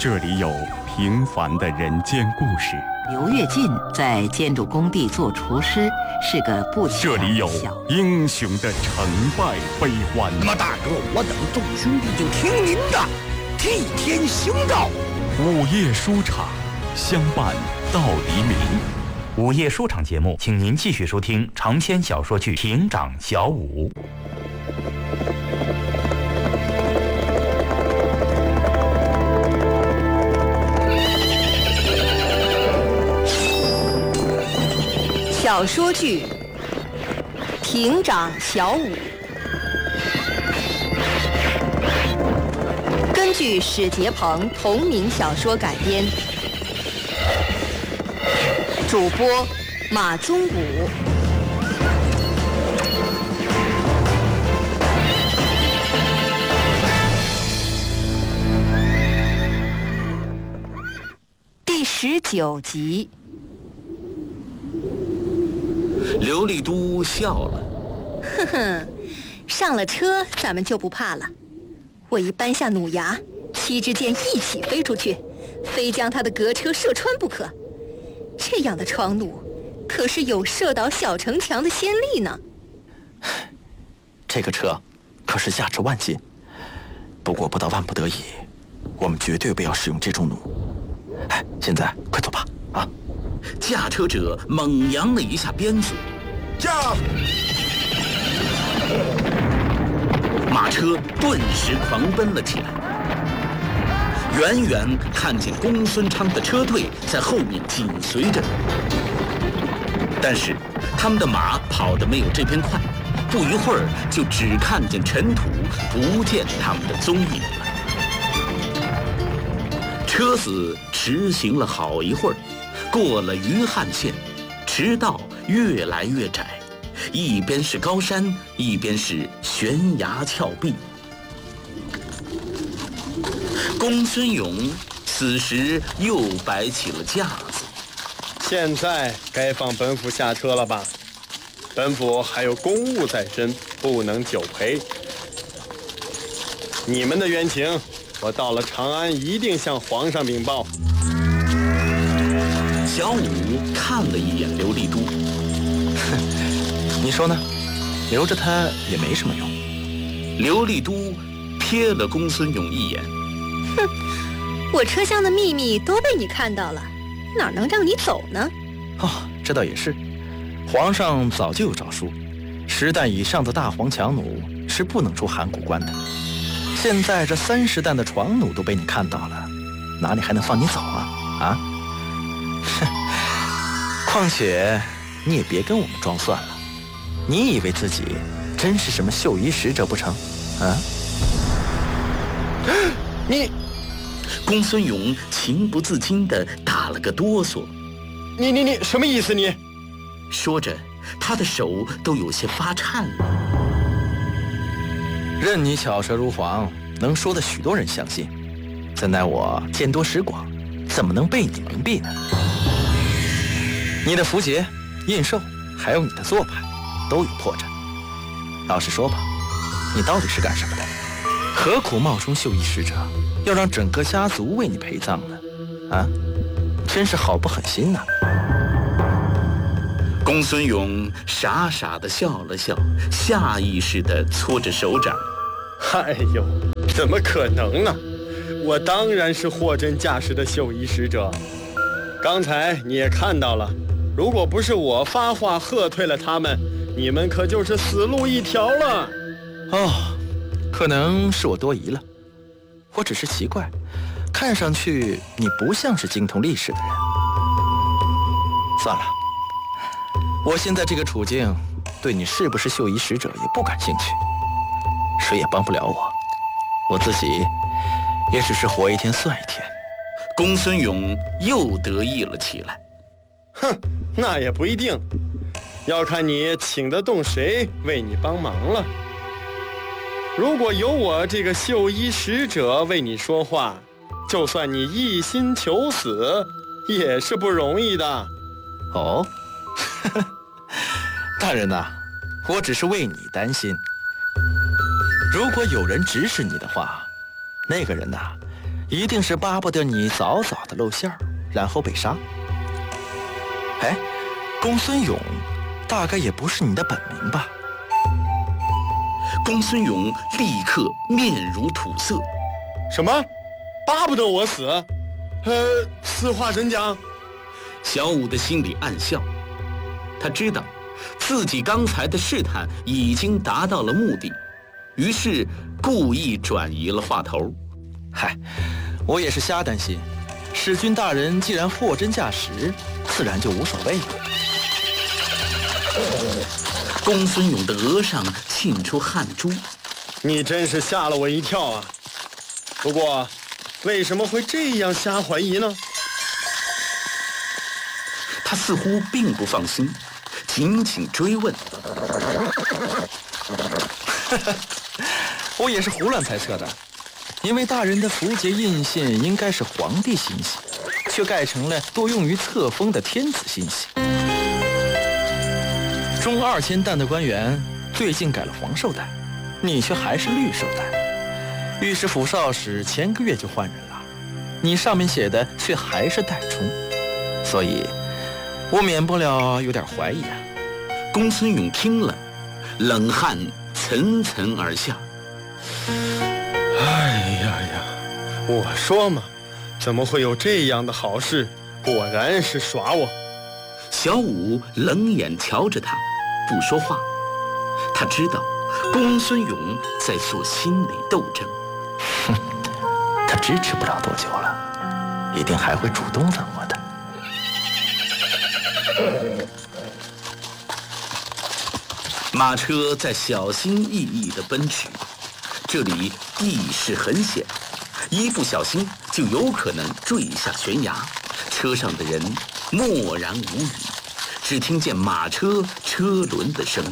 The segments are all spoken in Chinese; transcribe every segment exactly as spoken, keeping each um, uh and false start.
这里有平凡的人间故事。 刘跃进在建筑工地做厨师，是个不起眼的小。 这里有英雄的成败悲欢。 那么大哥，我等众兄弟就听您的，替天行道。 午夜书场，相伴到黎明。 午夜书场节目，请您继续收听长篇小说剧《亭长小五》。 小说剧《亭长小五》根据史杰鹏同名小说改编，主播马宗武。第十九集。 刘立都笑了， 哼哼，上了车咱们就不怕了。我一扳下弩牙，七支箭一起飞出去，非将他的革车射穿不可。这样的窗弩可是有射倒小城墙的先例呢。 这个车可是价值万金，不过不到万不得已，我们绝对不要使用这种弩。哎，现在快走吧！啊！ 驾车者猛扬了一下鞭子，驾！马车顿时狂奔了起来。远远看见公孙昌的车队在后面紧随着，但是他们的马跑得没有这边快，不一会儿就只看见尘土，不见他们的踪影了。车子驰行了好一会儿，过了余汉县，驰道越来越窄，一边是高山，一边是悬崖峭壁。公孙勇此时又摆起了架子。 现在该放本府下车了吧？本府还有公务在身，不能久陪。你们的冤情，我到了长安一定向皇上禀报。 小五看了一眼刘立都， 哼，你说呢？留着他也没什么用。 刘立都瞥了公孙勇一眼， 哼，我车厢的秘密都被你看到了，哪能让你走呢？ 哦，这倒也是。皇上早就有诏书，十弹以上的大黄强弩是不能出函谷关的。现在这三十弹的床弩都被你看到了，哪里还能放你走啊？啊？哼！况且你也别跟我们装蒜了，你以为自己真是什么绣衣使者不成？啊？ 你！ 公孙勇情不自禁地打了个哆嗦。 你你你什么意思你？ 说着，他的手都有些发颤了。 任你巧舌如簧，能说的许多人相信，怎奈我见多识广，怎么能被你蒙蔽呢？你的符节、印绶，还有你的做派，都有破绽。老实说吧，你到底是干什么的？何苦冒充绣衣使者，要让整个家族为你陪葬呢？啊，真是好不狠心呐！ 公孙勇傻傻地笑了笑，下意识地搓着手掌。 哎呦，怎么可能呢？我当然是货真价实的绣衣使者。刚才你也看到了，如果不是我发话喝退了他们，你们可就是死路一条了。 哦，可能是我多疑了。我只是奇怪，看上去你不像是精通历史的人。算了，我现在这个处境，对你是不是绣衣使者也不感兴趣，谁也帮不了我，我自己也只是活一天算一天。 公孙勇又得意了起来。 哼，那也不一定，要看你请得动谁为你帮忙了。如果有我这个绣衣使者为你说话，就算你一心求死，也是不容易的。 哦，大人呐、啊，我只是为你担心。如果有人指使你的话，那个人呐、啊， 一定是巴不得你早早的露馅儿，然后被杀。哎，公孙勇，大概也不是你的本名吧？ 公孙勇立刻面如土色。 什么？巴不得我死？呃，此话怎讲？ 小五的心里暗笑，他知道自己刚才的试探已经达到了目的，于是故意转移了话头。 嗨，我也是瞎担心。使君大人既然货真价实，自然就无所谓了。 公孙勇的额上沁出汗珠。 你真是吓了我一跳啊！不过，为什么会这样瞎怀疑呢？ 他似乎并不放心，紧紧追问。 我也是胡乱猜测的，因为大人的符节印信应该是皇帝心玺，却改成了多用于册封的天子心玺。中二千担的官员最近改了黄绶带，你却还是绿绶带。御史府少使前个月就换人了，你上面写的却还是代冲，所以我免不了有点怀疑啊。 公孙勇听了，冷汗涔涔而下。 哎呀呀，我说嘛，怎么会有这样的好事？果然是耍我。 小五冷眼瞧着他，不说话。他知道公孙勇在做心理斗争。 哼，他支持不了多久了，一定还会主动问我的。 马车在小心翼翼地奔驰，这里地势很险，一不小心就有可能坠下悬崖。车上的人默然无语，只听见马车车轮的声音。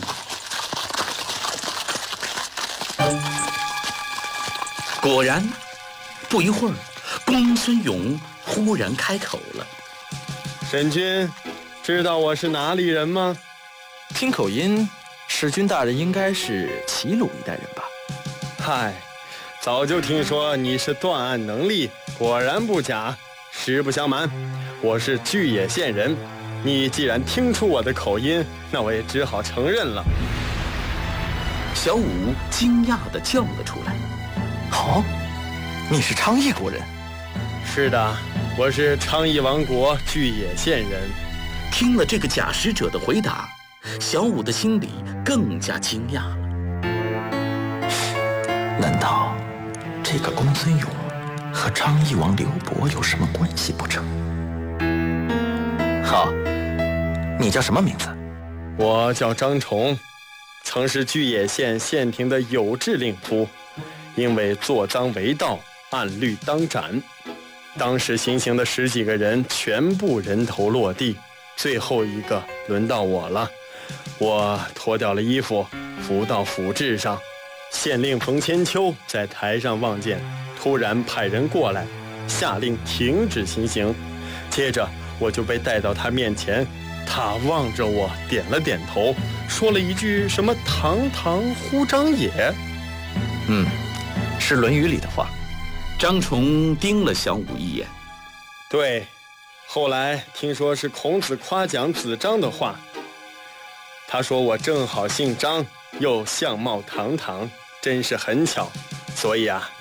果然，不一会儿，公孙勇忽然开口了：“ 沈君，知道我是哪里人吗？” 听口音，使君大人应该是齐鲁一带人吧？ 嗨，早就听说你是断案能力，果然不假。实不相瞒，我是巨野县人。你既然听出我的口音，那我也只好承认了。 小五惊讶地叫了出来：“ 好，你是昌邑国人？”“ 是的，我是昌邑王国巨野县人。” 听了这个假使者的回答，小五的心里更加惊讶了。 难道这个公孙勇和昌邑王刘伯有什么关系不成？好，你叫什么名字？ 我叫张崇，曾是巨野县县庭的有志令夫，因为作赃为盗，按律当斩。当时行刑的十几个人全部人头落地，最后一个轮到我了。我脱掉了衣服，伏到府治上。县令冯千秋在台上望见，突然派人过来，下令停止行刑。接着我就被带到他面前，他望着我点了点头，说了一句什么堂堂乎张也。 嗯，是《论语》里的话。 张崇盯了小五一眼。 对，后来听说是孔子夸奖子张的话。他说我正好姓张，又相貌堂堂，真是很巧，所以啊